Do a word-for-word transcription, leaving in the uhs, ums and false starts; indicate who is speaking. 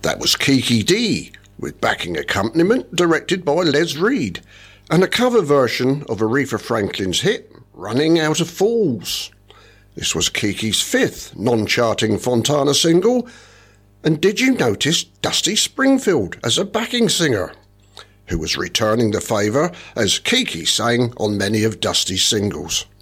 Speaker 1: That was Kiki Dee, with backing accompaniment directed by Les Reed, and a cover version of Aretha Franklin's hit, Running Out of Fools. This was Kiki's fifth non-charting Fontana single, and did you notice Dusty Springfield as a backing singer, who was returning the favour as Kiki sang on many of Dusty's singles?